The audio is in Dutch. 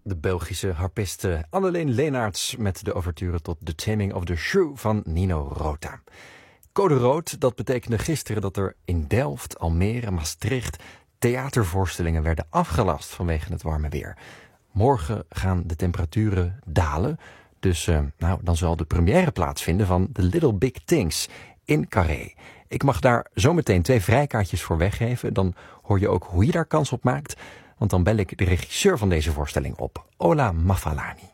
De Belgische harpiste Anneleen Leenaerts met de ouverture tot The Taming of the Shrew van Nino Rota. Code rood, dat betekende gisteren dat er in Delft, Almere, Maastricht theatervoorstellingen werden afgelast vanwege het warme weer. Morgen gaan de temperaturen dalen, dus dan zal de première plaatsvinden van The Little Big Things in Carré. Ik mag daar zometeen 2 vrijkaartjes voor weggeven, dan hoor je ook hoe je daar kans op maakt. Want dan bel ik de regisseur van deze voorstelling op, Ola Mafalani.